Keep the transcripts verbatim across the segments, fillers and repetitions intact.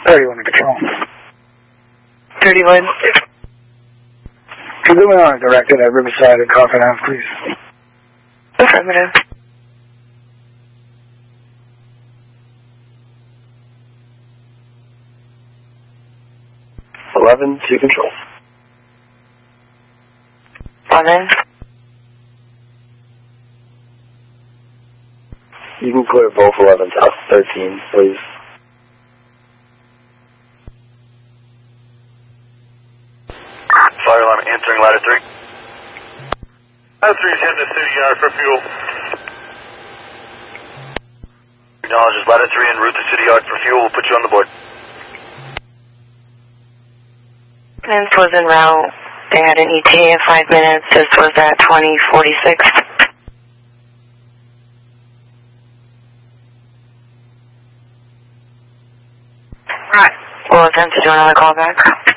thirty-one control. thirty-one. Could you on directed at Riverside and Coffin Ave, please? Affirmative. eleven to control. eleven. You can clear both elevens out thirteen, please. Fire alarm entering ladder three. Ladder three is heading to city yard for fuel. Acknowledges ladder three en route to city yard for fuel. We'll put you on the board. This was en route. They had an E T A of five minutes. This was at twenty forty-six. Right. We'll attempt to do another callback.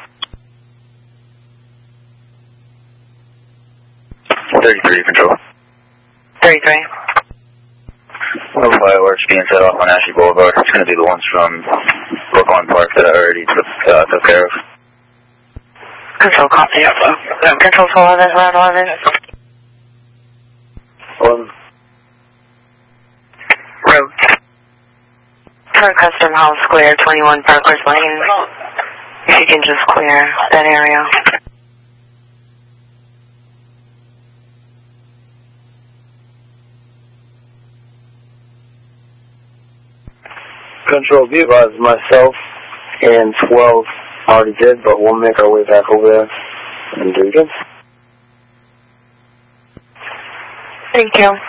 thirty-three, control. thirty-three. Well, fireworks being set off on Ashley Boulevard. It's going to be the ones from Brooklyn Park that I already took, uh, took care of. Control copy. Uh, control for eleven, round eleven. eleven. Road. For Custom House Square, twenty-one Parkhurst Lane. If you can just clear that area. Control, be advised, myself and twelve already did, but we'll make our way back over there and do it again. Thank you.